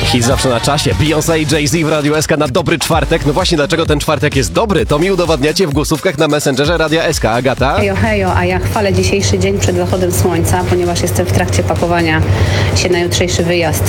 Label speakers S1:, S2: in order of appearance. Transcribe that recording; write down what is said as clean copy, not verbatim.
S1: Hit zawsze na czasie. Beyoncé i Jay-Z w Radiu SK na dobry czwartek. No właśnie, dlaczego ten czwartek jest dobry? To mi udowadniacie w głosówkach na Messengerze Radia SK. Agata?
S2: Hejo, hejo, a ja chwalę dzisiejszy dzień przed zachodem słońca, ponieważ jestem w trakcie pakowania się na jutrzejszy wyjazd